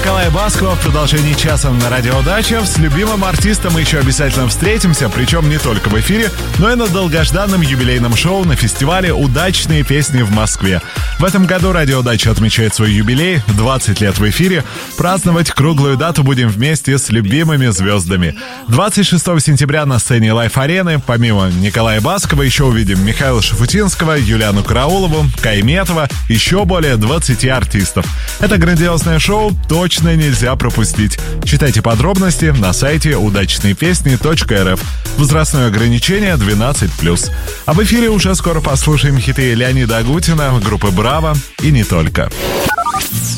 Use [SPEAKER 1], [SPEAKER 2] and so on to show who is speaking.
[SPEAKER 1] Николая Баскова в продолжении часа на Радио Дача. С любимым артистом мы еще обязательно встретимся, причем не только в эфире, но и на долгожданном юбилейном шоу на фестивале «Удачные песни» в Москве. В этом году Радио Дача отмечает свой юбилей, 20 лет в эфире. Праздновать круглую дату будем вместе с любимыми звездами. 26 сентября на сцене Лайф-арены помимо Николая Баскова еще увидим Михаила Шафутинского, Юлиану Караулову, Кайметова, еще более 20 артистов. Это грандиозное шоу точно нельзя пропустить. Читайте подробности на сайте удачнейпесни.рф. Возрастное ограничение 12+. А в эфире уже скоро послушаем хиты Леонида Агутина, группы «Браво» и не только.